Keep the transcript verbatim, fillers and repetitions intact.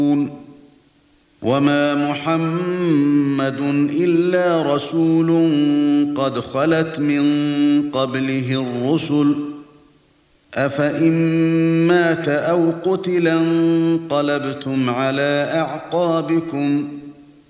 وما محمد إلا رسول قد خلت من قبله الرسل أفإن مات أو قتل انقلبتم على أعقابكم